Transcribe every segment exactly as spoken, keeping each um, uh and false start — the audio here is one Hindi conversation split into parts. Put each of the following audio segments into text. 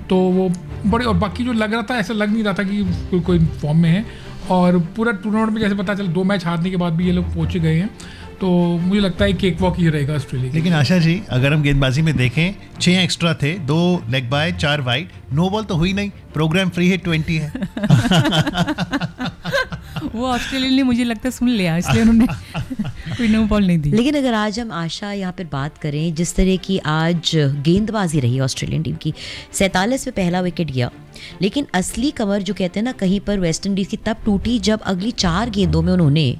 तो वो बड़े, और बाकी जो लग रहा था ऐसा लग नहीं रहा था कि कोई कोई फॉर्म में है, और पूरा टूर्नामेंट में जैसे पता चला दो मैच हारने के बाद भी ये लोग पहुँच गए हैं, तो मुझे लगता है केक वॉक ही रहेगा ऑस्ट्रेलिया। लेकिन आशा जी, अगर हम गेंदबाजी में देखें, छः एक्स्ट्रा थे, दो लेग बाय, चार वाइड, नो बॉल तो हुई नहीं, प्रोग्राम फ्री हिट ट्वेंटी है। वो ऑस्ट्रेलिया ने मुझे लगता है सुन लिया, इसलिए उन्होंने कोई नो बॉल नहीं दी। लेकिन अगर आज हम आशा यहाँ पर बात करें, जिस तरह की आज गेंदबाजी रही ऑस्ट्रेलियन टीम की, सैंतालीस में पहला विकेट गया, लेकिन असली कमर जो कहते हैं ना कहीं पर वेस्ट इंडीज की तब टूटी जब अगली चार गेंदों में उन्होंने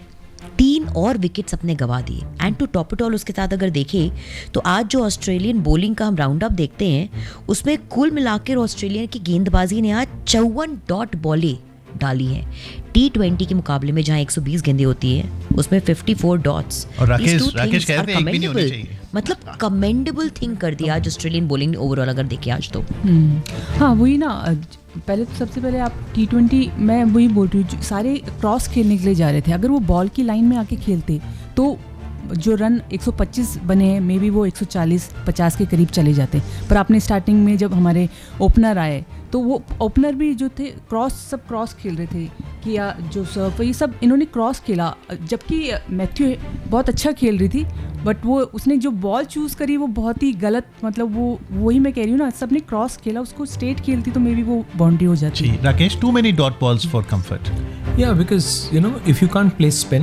तीन और विकेट्स अपने गवा दिए। And to top it all, उसके साथ अगर देखें तो आज जो ऑस्ट्रेलियन बॉलिंग का हम राउंड अप देखते हैं, उसमें कुल मिलाकर ऑस्ट्रेलिया की गेंदबाजी ने आज चौवन डॉट बॉलें डाली हैं। टी ट्वेंटी के मुकाबले में जहां एक सौ बीस गेंदें होती हैं, उसमें चौवन डॉट्स। और राकेश राकेश कहते हैं एक भी नहीं होनी चाहिए। मतलब कमेंडेबल थिंग कर दिया आज ऑस्ट्रेलियन बॉलिंग ने ओवरऑल अगर देखें आज तो। हाँ वही ना, पहले तो सबसे पहले आप टी ट्वेंटी, मैं वही बोल रही हूँ, सारे क्रॉस खेलने के लिए जा रहे थे। अगर वो बॉल की लाइन में आके खेलते तो जो रन एक सौ पच्चीस बने हैं, मे बी वो एक सौ चालीस पचास के करीब चले जाते। पर आपने स्टार्टिंग में जब हमारे ओपनर आए तो वो ओपनर भी जो थे क्रॉस, सब क्रॉस खेल रहे थे, किया जो सर्फ, ये सब इन्होंने क्रॉस खेला, जबकि मैथ्यू बहुत अच्छा खेल रही थी, बट वो उसने जो बॉल चूज़ करी वो बहुत ही गलत, मतलब वो वही मैं कह रही हूँ ना, सबने क्रॉस खेला, उसको स्ट्रेट खेलती तो मे बी वो बाउंड्री हो जाती। Rakesh, to many dot balls for comfort. Yeah, because you know if you can't play spin,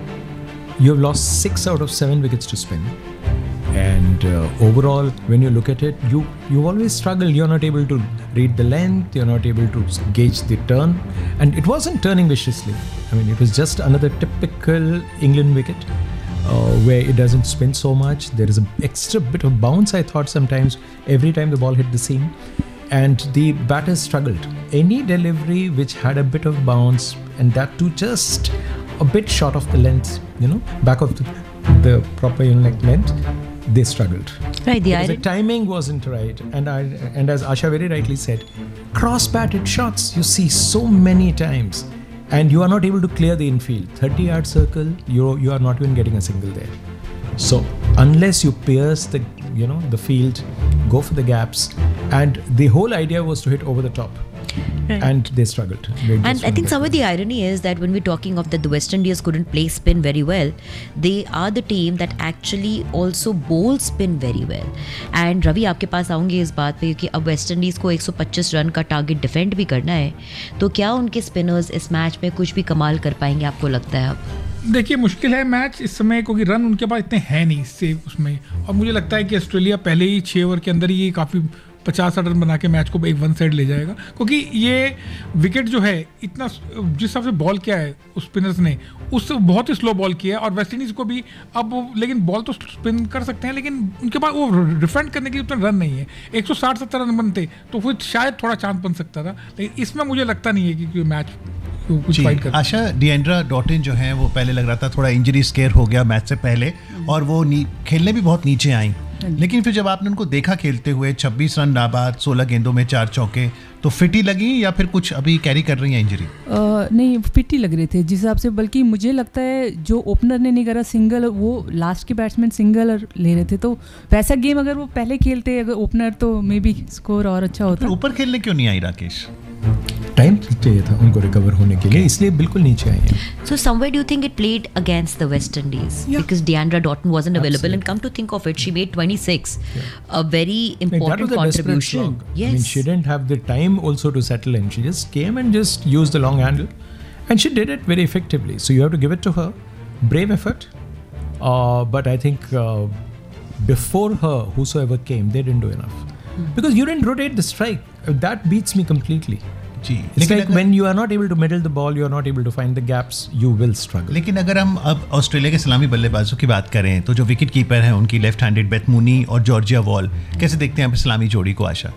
you have lost six out of seven wickets to spin. And uh, overall, when you look at it, you you always struggle. You're not able to read the length. You're not able to gauge the turn, and it wasn't turning viciously. I mean, it was just another typical England wicket uh, where it doesn't spin so much. There is an extra bit of bounce. I thought sometimes every time the ball hit the seam, and the batters struggled. Any delivery which had a bit of bounce, and that too just a bit short of the length, you know, back of the, the proper neck length, they struggled. Right, the, the timing wasn't right, and I and as Asha very rightly said, cross-batted shots you see so many times, and you are not able to clear the infield. thirty-yard circle, you you are not even getting a single there. So unless you pierce the you know the field, go for the gaps, and the whole idea was to hit over the top. Right. And they struggled. They and I think some of the irony is that when we're talking of that the West Indies couldn't play spin very well, they are the team that actually also bowl spin very well. And Ravi, आपके पास आऊँगी इस बात पे, क्योंकि अब वेस्ट इंडीज़ को एक सौ पच्चीस रन का टारगेट डिफेंड भी करना है, तो क्या उनके स्पिनर्स इस मैच में कुछ भी कमाल कर पाएंगे, आपको लगता है? अब देखिए, मुश्किल है मैच इस समय, क्योंकि रन उनके पास इतने हैं नहीं इससे उसमें, और मुझे लगता है कि ऑस्ट्रेलिया पहले ही छः ओवर के अंदर ही काफ़ी पचास साठ रन बना के मैच को एक वन साइड ले जाएगा, क्योंकि ये विकेट जो है इतना जिस हिसाब से बॉल किया है उस स्पिनर्स ने, उससे बहुत ही स्लो बॉल किया है, और वेस्ट इंडीज़ को भी अब, लेकिन बॉल तो स्पिन कर सकते हैं, लेकिन उनके पास वो डिफेंड करने के लिए उतना रन नहीं है। एक सौ साठ सत्तर रन बनते तो फिर शायद थोड़ा चांस बन सकता था, लेकिन इसमें मुझे लगता नहीं है कि मैच कुछ फाइट कर। आशा, डिएंड्रा डॉटिन जो है वो पहले लग रहा था थोड़ा इंजरी स्केयर हो गया मैच से पहले, और वो खेलने भी बहुत नीचे आई, लेकिन फिर जब आपने उनको देखा खेलते हुए, छब्बीस रन नाबाद, सोलह गेंदों में चार चौके, तो फिट ही लगी या फिर कुछ अभी कैरी कर रही है इंजरी? uh, नहीं, फिट ही लग रहे थे जिस हिसाब से, बल्कि मुझे लगता है जो ओपनर ने नहीं करा सिंगल, वो लास्ट के बैट्समैन सिंगल ले रहे थे, तो वैसा गेम अगर वो पहले खेलते अगर ओपनर, तो मे बी स्कोर और अच्छा होता। ऊपर खेलने क्यों नहीं आई राकेश? टाइम चाहिए था उनको रिकवर होने के लिए, इसलिए बिल्कुल नीचे आई है। So somewhere do you think it played against the West Indies? Yeah. Because Deandra Doughton wasn't available. Absolutely. And come to think of it, she made twenty-six. Yeah. A very important contribution. Yes. I mean, she didn't have the time also to settle in. She just came and just used the long handle. And she did it very effectively. So you have to give it to her. Brave effort. Uh, but I think uh, before her, whosoever came, they didn't do enough. Mm. Because you didn't rotate the strike. That beats me completely. It's like when you are not able to middle the ball, you are not able to find the gaps, you will struggle. लेकिन अगर हम अब ऑस्ट्रेलिया के सलामी बल्लेबाजों की बात करें, तो जो विकेट कीपर हैं उनकी लेफ्ट हैंडेड बेथ मूनी और जॉर्जिया वॉल, कैसे देखते हैं आप सलामी जोड़ी को आशा?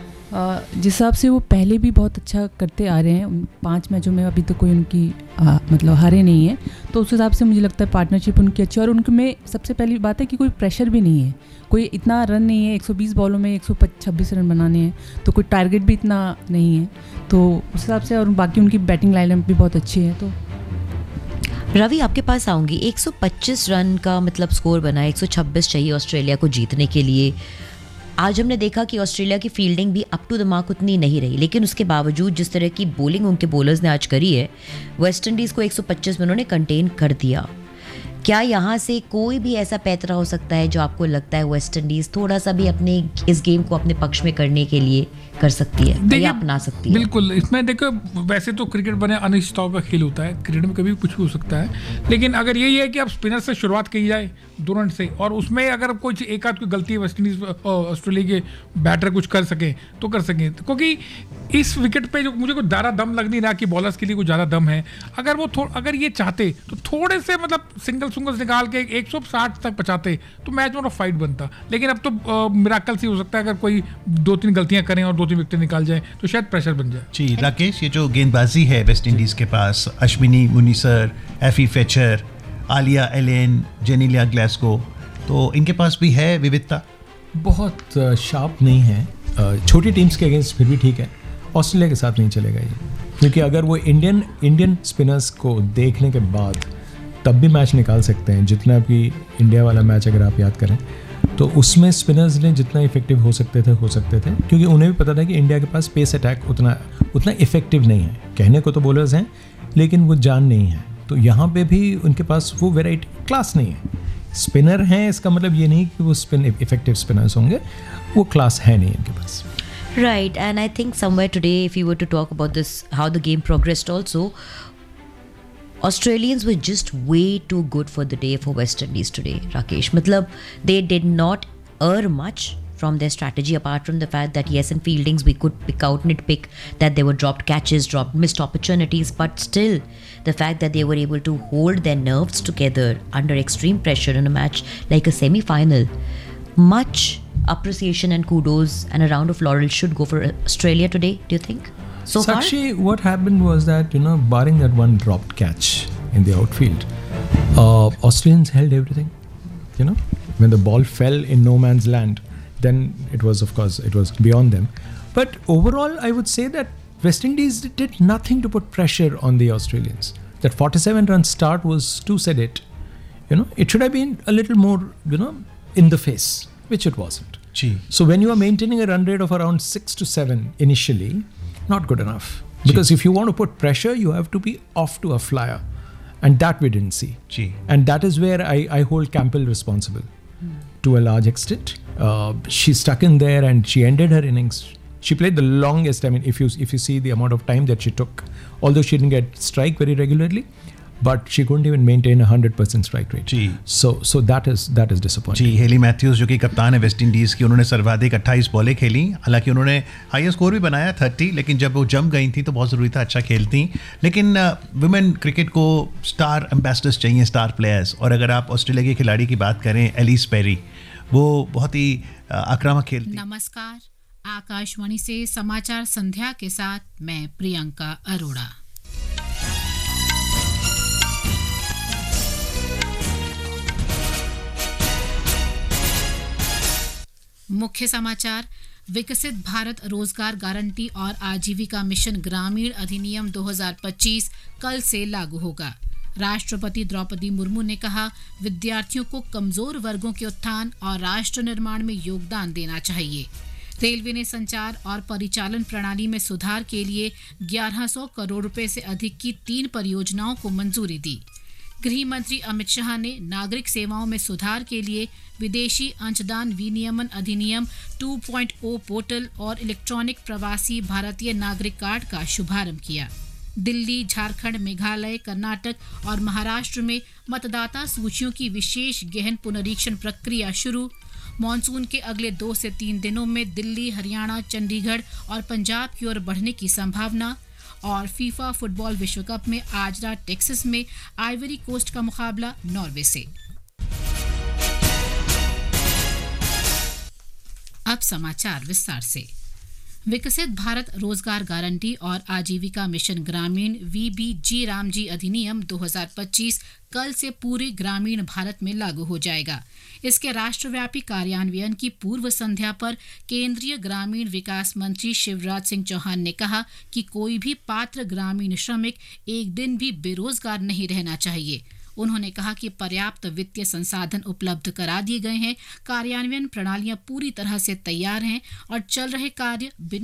जिस हिसाब से वो पहले भी बहुत अच्छा करते आ रहे हैं, पांच मैचों में अभी तक कोई उनकी आ, मतलब हारे नहीं है, तो उस हिसाब से मुझे लगता है पार्टनरशिप उनकी अच्छी, और उनके में सबसे पहली बात है कि कोई प्रेशर भी नहीं है, कोई इतना रन नहीं है, एक सौ बीस बॉलों में एक सौ छब्बीस रन बनाने हैं, तो कोई टारगेट भी इतना नहीं है, तो उस हिसाब से, और बाकी उनकी बैटिंग लाइनअप भी बहुत अच्छी है। तो रवि, आपके पास आऊँगी, एक सौ पच्चीस रन का मतलब स्कोर बना, एक सौ छब्बीस चाहिए ऑस्ट्रेलिया को जीतने के लिए, आज हमने देखा कि ऑस्ट्रेलिया की फील्डिंग भी अप टू द मार्क उतनी नहीं रही, लेकिन उसके बावजूद जिस तरह की बॉलिंग उनके बॉलर्स ने आज करी है, वेस्ट इंडीज़ को एक सौ पच्चीस में उन्होंने कंटेन कर दिया। क्या यहाँ से कोई भी ऐसा पैतरा हो सकता है जो आपको लगता है वेस्ट इंडीज़ थोड़ा सा भी अपने इस गेम को अपने पक्ष में करने के लिए कर सकती है या अपना सकती है? बिल्कुल, इसमें देखो वैसे तो क्रिकेट बने अनिश्चितताओं का खेल होता है, क्रिकेट में कभी भी कुछ भी हो सकता है, लेकिन अगर यही है कि अब स्पिनर से शुरुआत की जाए दो रन से, और उसमें अगर कुछ एक आध कोई गलती वेस्ट इंडीज ऑस्ट्रेलिया के बैटर कुछ कर सके तो कर सकें, क्योंकि इस विकेट पे जो मुझे कुछ ज़्यादा दम लग नहीं रहा कि बॉलर्स के लिए कुछ ज़्यादा दम है। अगर वो थोड़ा अगर ये चाहते तो थोड़े से मतलब सिंगल सिंगल्स निकाल के एक सौ साठ तक पहुंचाते तो मैच में फाइट बनता, लेकिन अब तो मिराकल सी हो सकता है अगर कोई दो तीन गलतियां करें और दो तीन विकेट निकाल जाए तो शायद प्रेशर बन जाए। जी राकेश, ये जो गेंदबाजी है वेस्ट इंडीज के पास, Ashwini मुनीसर, एफी feature, Alia Allen, Genelia Glasgow, तो इनके पास भी है विविधता? बहुत शार्प नहीं है। छोटी टीम्स के अगेंस्ट फिर भी ठीक है, ऑस्ट्रेलिया के साथ नहीं चलेगा ये, क्योंकि अगर वो इंडियन इंडियन स्पिनर्स को देखने के बाद तब भी मैच निकाल सकते हैं। जितना भी इंडिया वाला मैच अगर आप याद करें तो उसमें स्पिनर्स ने जितना इफेक्टिव हो सकते थे हो सकते थे क्योंकि उन्हें भी पता था कि इंडिया के पास पेस अटैक उतना उतना इफेक्टिव नहीं है। कहने को तो बॉलर्स हैं लेकिन वो जान नहीं है, तो यहाँ पे भी उनके पास वो वेराइटी क्लास नहीं है। स्पिनर हैं इसका मतलब ये नहीं कि वो स्पिन इफेक्टिव स्पिनर्स होंगे, वो क्लास है नहीं इनके पास। Right, and I think somewhere today, if you were to talk about this, how the game progressed also, Australians were just way too good for the day for West Indies today, Rakesh. Matlab, they did not err much from their strategy, apart from the fact that yes, in fieldings we could pick out, nitpick that there were dropped catches, dropped missed opportunities, but still the fact that they were able to hold their nerves together under extreme pressure in a match like a semi-final, much appreciation and kudos and a round of laurels should go for Australia today, do you think? So Sakshi, far? what happened was that, you know, barring that one dropped catch in the outfield, uh, Australians held everything. You know, when the ball fell in no man's land, then it was, of course, it was beyond them. But overall, I would say that West Indies did nothing to put pressure on the Australians. That forty-seven run start was too sedate. You know, it should have been a little more, you know, in the face, which it wasn't. Gee. So when you are maintaining a run rate of around six to seven initially, not good enough. Because if you want to put pressure, you have to be off to a flyer. And that we didn't see. Gee. And that is where I, I hold Campbell responsible mm. to a large extent. Uh, she stuck in there and she ended her innings. She played the longest. I mean, if you if you see the amount of time that she took, although she didn't get strike very regularly, but she couldn't even maintain a one hundred percent strike rate. Ji. So so that is that is disappointing. Ji, heli Matthew's जो कि कप्तान है वेस्ट इंडीज़ की, उन्होंने सर्वाधिक अट्ठाईस बॉलें खेली। हालांकि उन्होंने हाईएस्ट स्कोर भी बनाया तीस, लेकिन जब वो जम गई थी तो बहुत ज़रूरी था अच्छा खेलती। लेकिन वुमेन uh, क्रिकेट को स्टार एम्बेसडर्स चाहिए, स्टार प्लेयर्स। और अगर आप ऑस्ट्रेलिया के खिलाड़ी की बात करें, एलिस पेरी, वो बहुत ही आक्रामक खेलती। नमस्कार, आकाशवाणी से समाचार संध्या के साथ मैं प्रियंका अरोड़ा। मुख्य समाचार। विकसित भारत रोजगार गारंटी और आजीविका मिशन ग्रामीण अधिनियम दो हज़ार पच्चीस कल से लागू होगा। राष्ट्रपति द्रौपदी मुर्मू ने कहा, विद्यार्थियों को कमजोर वर्गों के उत्थान और राष्ट्र निर्माण में योगदान देना चाहिए। रेलवे ने संचार और परिचालन प्रणाली में सुधार के लिए ग्यारह सौ करोड़ रुपए से अधिक की तीन परियोजनाओं को मंजूरी दी। गृह मंत्री अमित शाह ने नागरिक सेवाओं में सुधार के लिए विदेशी अंशदान विनियमन अधिनियम टू पॉइंट ओ पोर्टल और इलेक्ट्रॉनिक प्रवासी भारतीय नागरिक कार्ड का शुभारंभ किया। दिल्ली, झारखंड, मेघालय, कर्नाटक और महाराष्ट्र में मतदाता सूचियों की विशेष गहन पुनरीक्षण प्रक्रिया शुरू। मॉनसून के अगले दो से तीन दिनों में दिल्ली, हरियाणा, चंडीगढ़ और पंजाब की ओर बढ़ने की संभावना। और फीफा फुटबॉल विश्व कप में आज रात टेक्सास में आइवरी कोस्ट का मुकाबला नॉर्वे से। अब समाचार विस्तार से। विकसित भारत रोजगार गारंटी और आजीविका मिशन ग्रामीण वी बी जी रामजी अधिनियम दो हज़ार पच्चीस कल से पूरे ग्रामीण भारत में लागू हो जाएगा। इसके राष्ट्रव्यापी कार्यान्वयन की पूर्व संध्या पर केंद्रीय ग्रामीण विकास मंत्री शिवराज सिंह चौहान ने कहा कि कोई भी पात्र ग्रामीण श्रमिक एक दिन भी बेरोजगार नहीं रहना चाहिए। उन्होंने कहा कि पर्याप्त वित्तीय संसाधन उपलब्ध करा दिए गए हैं, कार्यान्वयन प्रणालियां पूरी तरह से तैयार हैं और चल रहे कार्य बिना